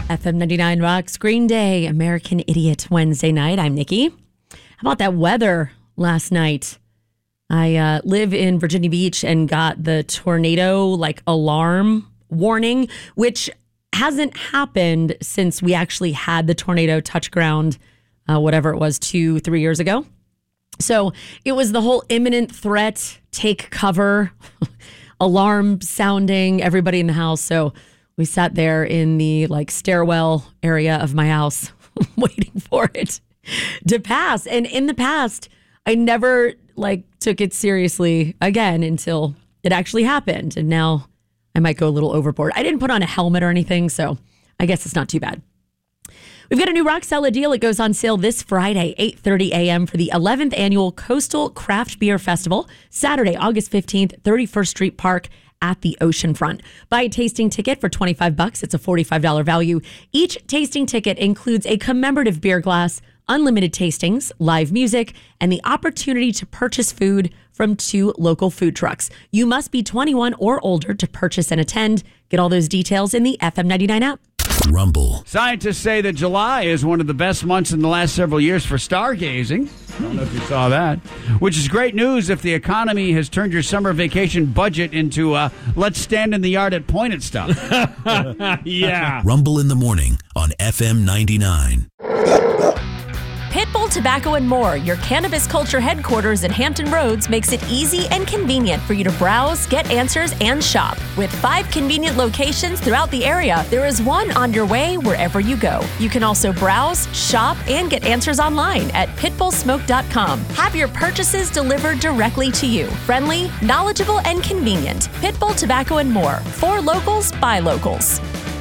FM 99 Rocks, Green Day, American Idiot Wednesday night. I'm Nikki. How about that weather last night? I live in Virginia Beach and got the tornado alarm warning, which hasn't happened since we actually had the tornado touch ground, whatever it was, 2-3 years ago. So it was the whole imminent threat, take cover, alarm sounding, everybody in the house. So we sat there in the stairwell area of my house waiting for it to pass. And in the past, I never took it seriously again until it actually happened. And now I might go a little overboard. I didn't put on a helmet or anything, so I guess it's not too bad. We've got a new Roxella deal. It goes on sale this Friday, 8:30 a.m. for the 11th annual Coastal Craft Beer Festival, Saturday, August 15th, 31st Street Park at the oceanfront. Buy a tasting ticket for $25. It's a $45 value. Each tasting ticket includes a commemorative beer glass, unlimited tastings, live music, and the opportunity to purchase food from 2 local food trucks. You must be 21 or older to purchase and attend. Get all those details in the FM 99 app. Rumble. Scientists say that July is one of the best months in the last several years for stargazing. I don't know if you saw that. Which is great news if the economy has turned your summer vacation budget into let's stand in the yard at Point stuff. Yeah. Rumble in the morning on FM 99. Pitbull Tobacco and More, your cannabis culture headquarters in Hampton Roads, makes it easy and convenient for you to browse, get answers, and shop. With 5 convenient locations throughout the area, there is one on your way wherever you go. You can also browse, shop, and get answers online at pitbullsmoke.com. Have your purchases delivered directly to you. Friendly, knowledgeable, and convenient. Pitbull Tobacco and More. For locals, by locals.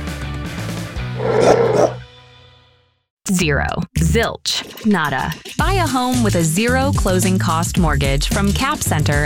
Zero. Zilch. Nada. Buy a home with a zero closing cost mortgage from Cap Center